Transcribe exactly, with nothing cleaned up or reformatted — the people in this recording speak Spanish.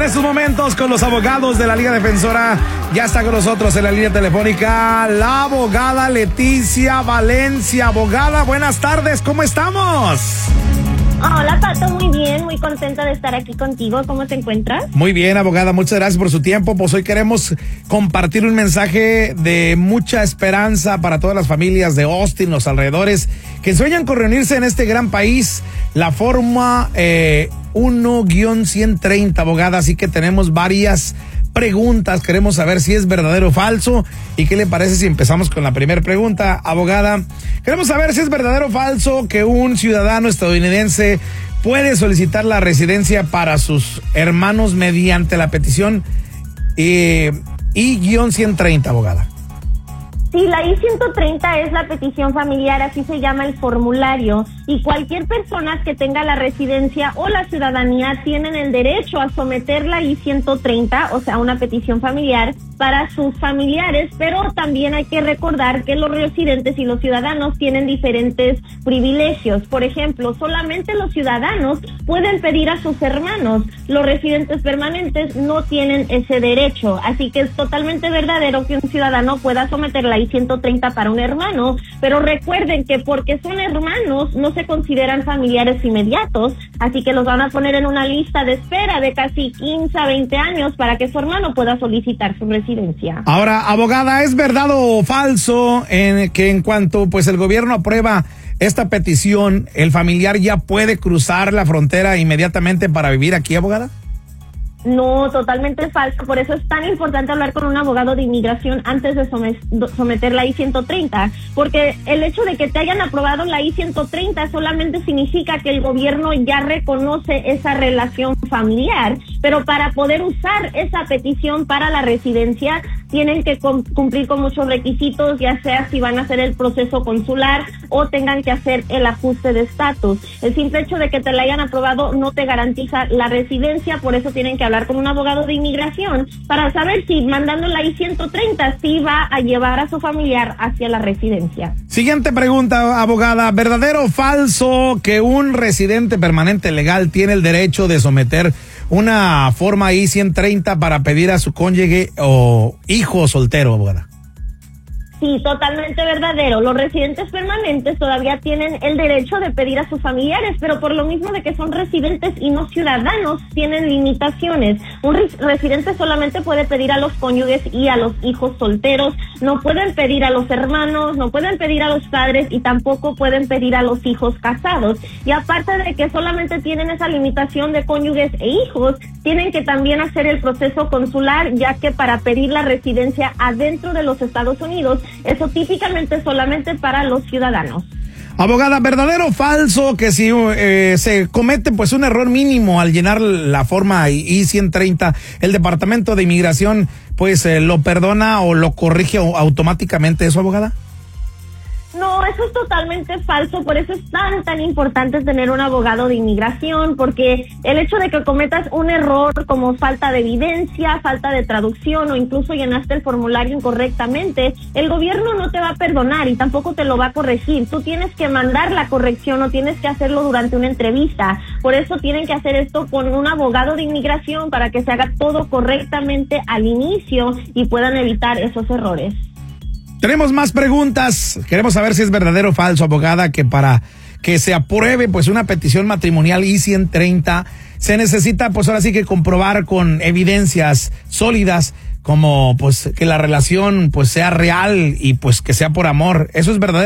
en estos momentos con los abogados de la Liga Defensora. Ya está con nosotros en la línea telefónica la abogada Leticia Valencia. Abogada, buenas tardes, ¿cómo estamos? Hola, Pato, muy bien, muy contenta de estar aquí contigo. ¿Cómo te encuentras? Muy bien, abogada, muchas gracias por su tiempo. Pues hoy queremos compartir un mensaje de mucha esperanza para todas las familias de Austin, los alrededores, que sueñan con reunirse en este gran país, la forma eh, uno guión ciento treinta, abogada. Así que tenemos varias preguntas, queremos saber si es verdadero o falso. ¿Y qué le parece si empezamos con la primera pregunta, abogada? Queremos saber si es verdadero o falso que un ciudadano estadounidense puede solicitar la residencia para sus hermanos mediante la petición eh, I ciento treinta, abogada. Sí, la I ciento treinta es la petición familiar, así se llama el formulario, y cualquier persona que tenga la residencia o la ciudadanía tienen el derecho a someter la I ciento treinta, o sea, una petición familiar para sus familiares, pero también hay que recordar que los residentes y los ciudadanos tienen diferentes privilegios. Por ejemplo, solamente los ciudadanos pueden pedir a sus hermanos, los residentes permanentes no tienen ese derecho, así que es totalmente verdadero que un ciudadano pueda someter la I ciento treinta para un hermano, pero recuerden que porque son hermanos no se consideran familiares inmediatos, así que los van a poner en una lista de espera de casi quince a veinte años para que su hermano pueda solicitar su residencia. Ahora, abogada, ¿es verdad o falso en que en cuanto pues el gobierno aprueba esta petición, el familiar ya puede cruzar la frontera inmediatamente para vivir aquí, abogada? No, totalmente falso. Por eso es tan importante hablar con un abogado de inmigración antes de someter la I ciento treinta, porque el hecho de que te hayan aprobado la I ciento treinta solamente significa que el gobierno ya reconoce esa relación familiar, pero para poder usar esa petición para la residencia tienen que cumplir con muchos requisitos, ya sea si van a hacer el proceso consular o tengan que hacer el ajuste de estatus. El simple hecho de que te la hayan aprobado no te garantiza la residencia, por eso tienen que hablar con un abogado de inmigración para saber si mandando la I ciento treinta sí va a llevar a su familiar hacia la residencia. Siguiente pregunta, abogada, ¿verdadero o falso que un residente permanente legal tiene el derecho de someter una forma I ciento treinta para pedir a su cónyuge o hijo soltero, abogada? Sí, totalmente verdadero. Los residentes permanentes todavía tienen el derecho de pedir a sus familiares, pero por lo mismo de que son residentes y no ciudadanos, tienen limitaciones. Un res- residente solamente puede pedir a los cónyuges y a los hijos solteros, no pueden pedir a los hermanos, no pueden pedir a los padres y tampoco pueden pedir a los hijos casados. Y aparte de que solamente tienen esa limitación de cónyuges e hijos, tienen que también hacer el proceso consular, ya que para pedir la residencia adentro de los Estados Unidos, eso típicamente solamente para los ciudadanos. Abogada, ¿verdadero o falso que si eh, se comete pues un error mínimo al llenar la forma I ciento treinta, el Departamento de Inmigración pues eh, lo perdona o lo corrige automáticamente eso, abogada? No, eso es totalmente falso, por eso es tan, tan importante tener un abogado de inmigración, porque el hecho de que cometas un error como falta de evidencia, falta de traducción o incluso llenaste el formulario incorrectamente, el gobierno no te va a perdonar y tampoco te lo va a corregir. Tú tienes que mandar la corrección o tienes que hacerlo durante una entrevista. Por eso tienen que hacer esto con un abogado de inmigración para que se haga todo correctamente al inicio y puedan evitar esos errores. Tenemos más preguntas. Queremos saber si es verdadero o falso, abogada, que para que se apruebe pues una petición matrimonial I ciento treinta se necesita pues ahora sí que comprobar con evidencias sólidas como pues que la relación pues sea real y pues que sea por amor. ¿Eso es verdadero?